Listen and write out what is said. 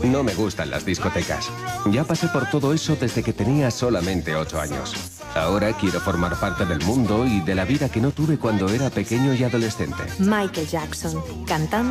No me gustan las discotecas. Ya pasé por todo eso desde que tenía solamente 8 años. Ahora quiero formar parte del mundo y de la vida que no tuve cuando era pequeño y adolescente. Michael Jackson, cantante